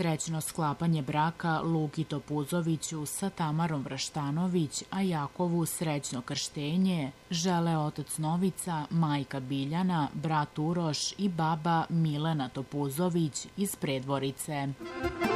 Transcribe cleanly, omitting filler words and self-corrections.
Srećno sklapanje braka Luki Topuzoviću sa Tamarom Vraštanović, a Jakovu srećno krštenje žele otac Novica, majka Biljana, brat Uroš i baba Milena Topuzović iz Predvorice.